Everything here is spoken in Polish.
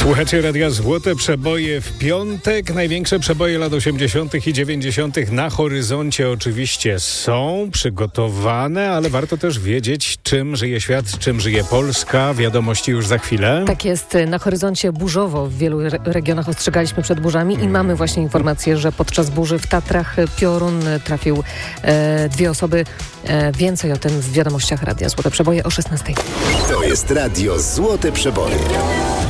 Słuchacie Radia Złote Przeboje w piątek. Największe przeboje lat 80. i 90. na horyzoncie oczywiście są przygotowane, ale warto też wiedzieć, czym żyje świat, czym żyje Polska. Wiadomości już za chwilę. Tak jest, na horyzoncie burzowo. W wielu regionach ostrzegaliśmy przed burzami i mamy właśnie informację, że podczas burzy w Tatrach piorun trafił 2 osoby. Więcej o tym w wiadomościach Radia Złote Przeboje o 16:00. To jest Radio Złote Przeboje.